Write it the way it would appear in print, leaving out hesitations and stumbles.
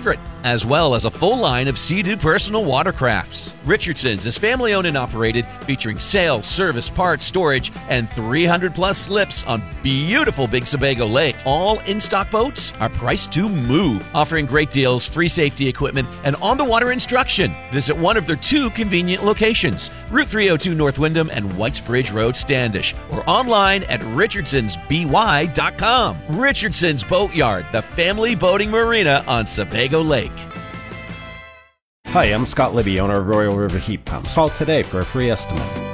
favorite, as well as a full line of Sea-Doo personal watercrafts. Richardson's is family-owned and operated, featuring sales, service, parts, storage, and 300-plus slips on beautiful Big Sebago Lake. All in-stock boats are priced to move, offering great deals, free safety equipment, and on-the-water instruction. Visit one of their 2 convenient locations, Route 302 North Windham and Whitesbridge Road, Standish, or online at richardsonsby.com. Richardson's Boatyard, the family boating marina on Sebago Lake. Hi, I'm Scott Libby, owner of Royal River Heat Pumps. Call today for a free estimate.